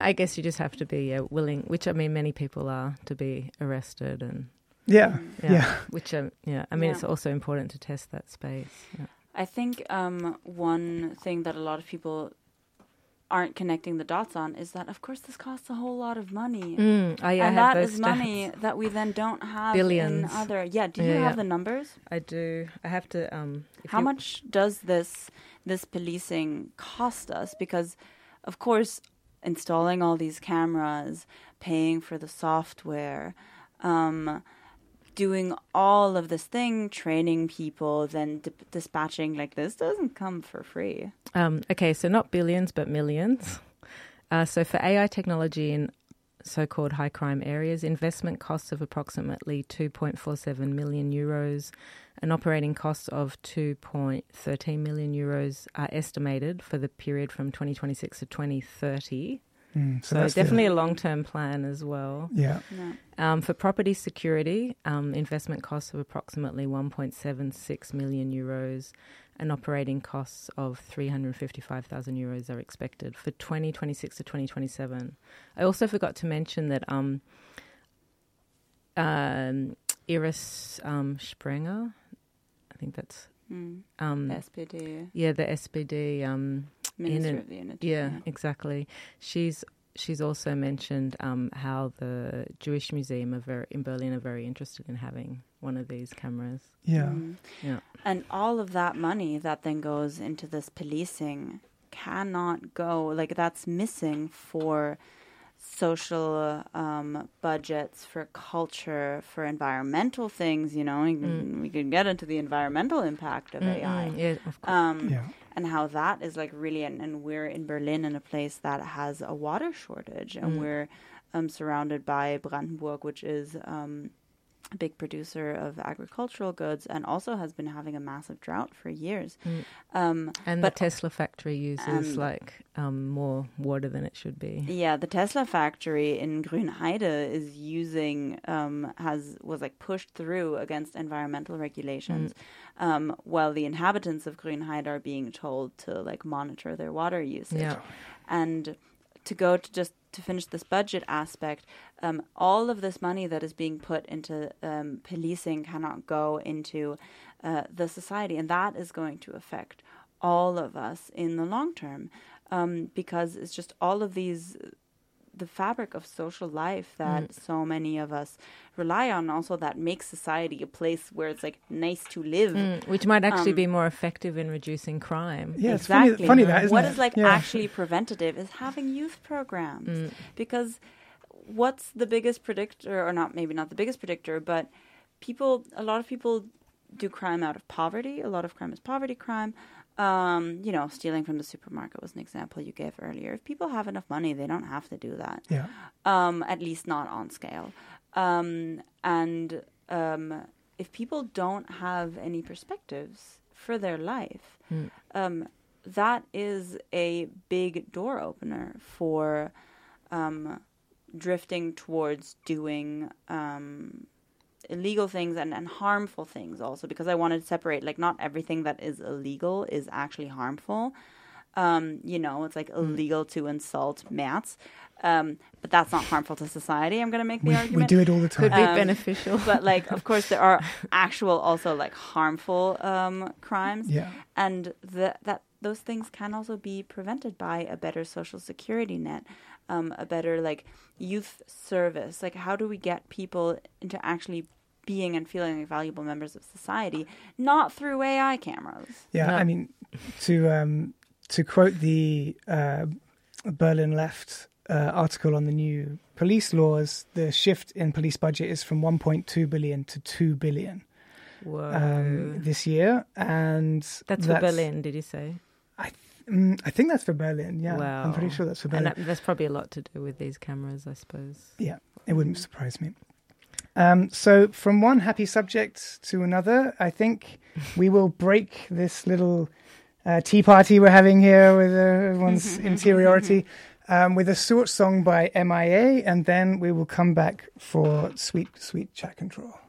I guess you just have to be willing, which I mean many people are, to be arrested and which it's also important to test that space. Yeah. I think one thing that a lot of people aren't connecting the dots on is that, of course, this costs a whole lot of money. And that is money that we then don't have Billions. in other... Yeah, do you have the numbers? I do. I have to... How much does this policing cost us? Because, of course, installing all these cameras, paying for the software, doing all of this thing, training people, then dispatching, like, this doesn't come for free. Okay, so not billions, but millions. So for AI technology in so-called high crime areas, investment costs of approximately 2.47 million euros and operating costs of 2.13 million euros are estimated for the period from 2026 to 2030. So definitely a long-term plan as well. Yeah. For property security, investment costs of approximately 1.76 million euros and operating costs of 355,000 euros are expected for 2026 to 2027. I also forgot to mention that Iris Sprenger, I think that's... the SPD. Yeah, the SPD... Minister of the Unity. Yeah, exactly. She's also mentioned how the Jewish Museum in Berlin are very interested in having one of these cameras. Yeah. Yeah. And all of that money that then goes into this policing cannot go, like, that's missing for social budgets, for culture, for environmental things, you know. We can get into the environmental impact of AI. Yeah, of course. And how that is, like, really, and we're in Berlin in a place that has a water shortage, and we're surrounded by Brandenburg, which is a big producer of agricultural goods and also has been having a massive drought for years. And the Tesla factory uses more water than it should be. Yeah, the Tesla factory in Grünheide is using, was pushed through against environmental regulations, while the inhabitants of Grünheide are being told to, like, monitor their water usage. Yeah. And to finish this budget aspect, all of this money that is being put into policing cannot go into the society. And that is going to affect all of us in the long term, because it's just all of the fabric of social life that so many of us rely on, also that makes society a place where it's, like, nice to live. Which might actually be more effective in reducing crime. Yeah, exactly. It's funny that, isn't what it? is, like, actually preventative is having youth programs. Because what's the biggest predictor, or maybe not the biggest predictor, but a lot of people do crime out of poverty. A lot of crime is poverty crime. Stealing from the supermarket was an example you gave earlier. If people have enough money, they don't have to do that. Yeah. At least not on scale. If people don't have any perspectives for their life, that is a big door opener for drifting towards doing illegal things and harmful things also, because I wanted to separate, like, not everything that is illegal is actually harmful. It's like illegal to insult Mats, but that's not harmful to society. I'm going to make the argument. We do it all the time. Could be beneficial. But, like, of course, there are actual also, like, harmful crimes. Yeah. And that those things can also be prevented by a better social security net, a better, like, youth service. Like, how do we get people into actually being and feeling like valuable members of society, not through AI cameras? Yeah, No. I mean, to quote the Berlin Left article on the new police laws, the shift in police budget is from 1.2 billion to 2 billion this year. And that's for Berlin, did you say? I think that's for Berlin, yeah. Wow. I'm pretty sure that's for Berlin. And that's probably a lot to do with these cameras, I suppose. Yeah, it wouldn't surprise me. So from one happy subject to another, I think we will break this little tea party we're having here with everyone's interiority with a short song by MIA, and then we will come back for Sweet, Sweet Chat Control.